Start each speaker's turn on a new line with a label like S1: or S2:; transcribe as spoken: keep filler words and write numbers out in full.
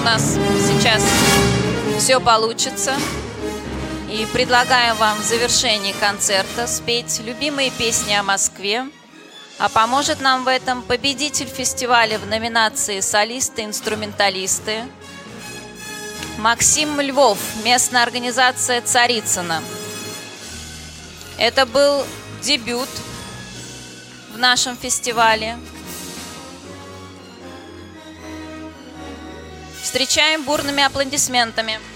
S1: нас сейчас все получится. И предлагаем вам в завершении концерта спеть любимые песни о Москве. А поможет нам в этом победитель фестиваля в номинации «Солисты-инструменталисты» Максим Львов, местная организация Царицына. Это был дебют в нашем фестивале. Встречаем бурными аплодисментами.